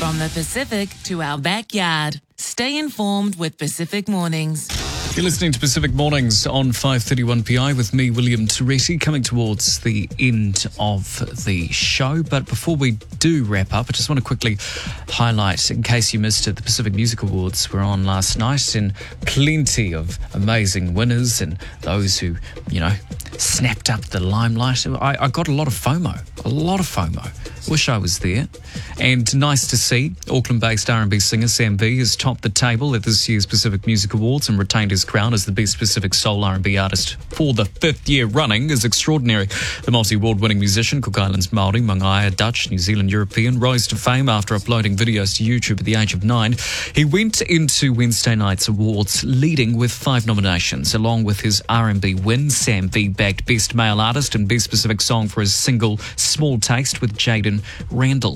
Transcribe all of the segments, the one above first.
From the Pacific to our backyard. Stay informed with Pacific Mornings. You're listening to Pacific Mornings on 531PI with me, William Teresi, coming towards the end of the show. But before we do wrap up, I just want to quickly highlight, in case you missed it, the Pacific Music Awards were on last night, and plenty of amazing winners and those who, snapped up the limelight. I got a lot of FOMO. Wish I was there. And nice to see Auckland-based R&B singer Sam V has topped the table at this year's Pacific Music Awards and retained his crown as the best Pacific soul R&B artist for the fifth year running is extraordinary. The multi-award winning musician, Cook Islands Māori, Mangaia, Dutch, New Zealand European, rose to fame after uploading videos to YouTube at the age of 9. He went into Wednesday night's awards leading with 5 nominations, along with his R&B win. Sam V bagged Best Male Artist and Best Pacific Song for his single Small Taste with Jaden Randall.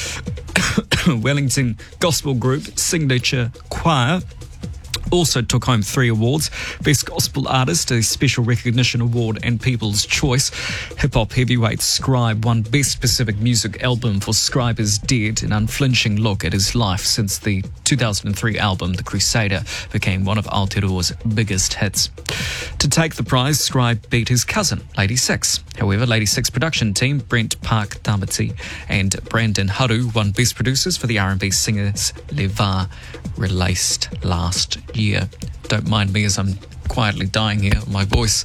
Wellington Gospel Group Signature Choir also took home 3 awards: Best Gospel Artist, a Special Recognition Award, and People's Choice. Hip-hop heavyweight Scribe won Best Pacific Music Album for Scribe is Dead, an unflinching look at his life since the 2003 album The Crusader became one of Aotearoa's biggest hits. To take the prize, Scribe beat his cousin, Lady Six. However, Lady Six production team, Brent Park Tamati and Brandon Haru, won Best Producers for the R&B singers Levar, released last year. Don't mind me as I'm quietly dying here, my voice.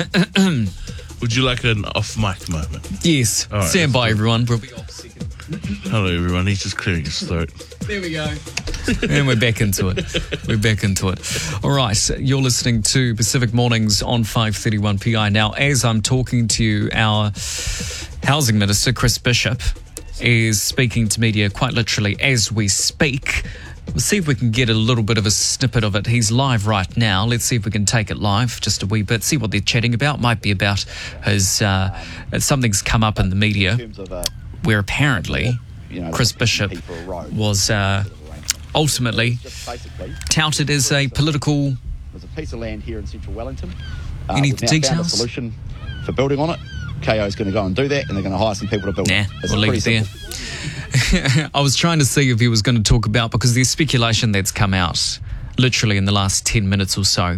Would you like an off-mic moment? Yes. All right, stand by, everyone. We'll be off a second. Hello, everyone. He's just clearing his throat. There we go. And we're back into it. All right, you're listening to Pacific Mornings on 531PI. Now, as I'm talking to you, our Housing Minister, Chris Bishop, is speaking to media quite literally as we speak. We'll see if we can get a little bit of a snippet of it. He's live right now. Let's see if we can take it live just a wee bit, see what they're chatting about. Might be about his something's come up in the media where apparently Chris Bishop was ultimately touted as a political... There's a piece of land here in central Wellington. Any we've now details? found a solution for building on it. KO is going to go and do that, and they're going to hire some people to build it. We'll leave it there. I was trying to see if he was going to talk about, because there's speculation that's come out literally in the last 10 minutes or so,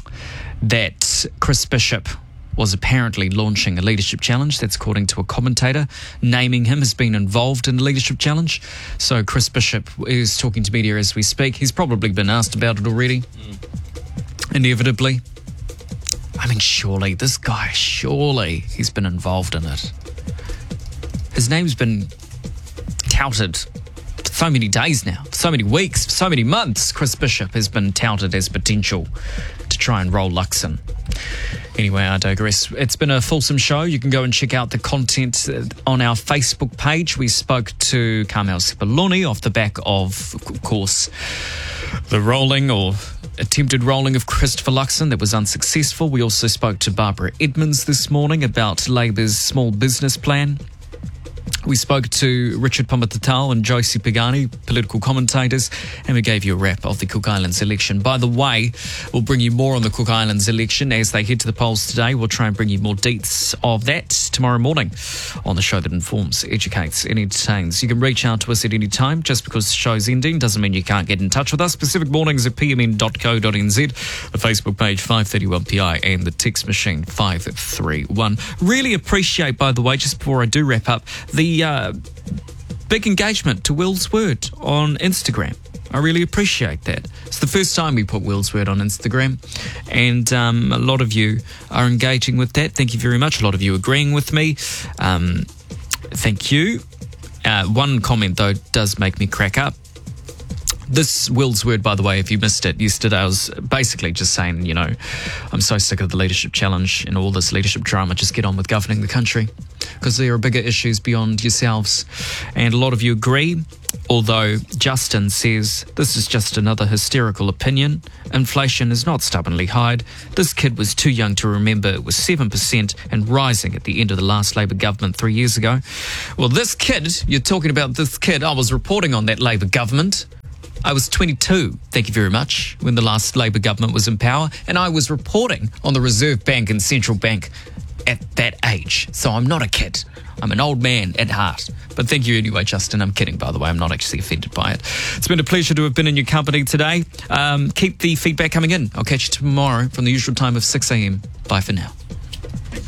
that Chris Bishop was apparently launching a leadership challenge. That's according to a commentator. Naming him has been involved in a leadership challenge. So Chris Bishop is talking to media as we speak. He's probably been asked about it already. Inevitably. I mean, surely he's been involved in it. His name's been touted for so many days now, for so many weeks, for so many months. Chris Bishop has been touted as potential to try and roll Luxon. Anyway, I digress. It's been a fulsome show. You can go and check out the content on our Facebook page. We spoke to Carmel Sepuloni off the back of course, the rolling or attempted rolling of Christopher Luxon that was unsuccessful. We also spoke to Barbara Edmonds this morning about Labour's small business plan. We spoke to Richard Pamatutau and Josie Pagani, political commentators, and we gave you a wrap of the Cook Islands election. By the way, we'll bring you more on the Cook Islands election as they head to the polls today. We'll try and bring you more deets of that tomorrow morning on the show that informs, educates and entertains. You can reach out to us at any time. Just because the show's ending doesn't mean you can't get in touch with us. Pacific Mornings at pmn.co.nz, the Facebook page 531PI and the text machine 531. Really appreciate, by the way, just before I do wrap up, the big engagement to Will's Word on Instagram. I really appreciate that. It's the first time we put Will's Word on Instagram, and a lot of you are engaging with that. Thank you very much. A lot of you agreeing with me. Thank you. One comment, though, does make me crack up. This Will's Word, by the way, if you missed it yesterday, I was basically just saying, I'm so sick of the leadership challenge and all this leadership drama. Just get on with governing the country, because there are bigger issues beyond yourselves. And a lot of you agree, although Justin says this is just another hysterical opinion. Inflation is not stubbornly high. This kid was too young to remember it was 7% and rising at the end of the last Labour government 3 years ago. Well, this kid, you're talking about this kid, I was reporting on that Labour government. I was 22, thank you very much, when the last Labour government was in power, and I was reporting on the Reserve Bank and Central Bank at that age. So I'm not a kid. I'm an old man at heart. But thank you anyway, Justin. I'm kidding, by the way. I'm not actually offended by it. It's been a pleasure to have been in your company today. Keep the feedback coming in. I'll catch you tomorrow from the usual time of 6 a.m. Bye for now.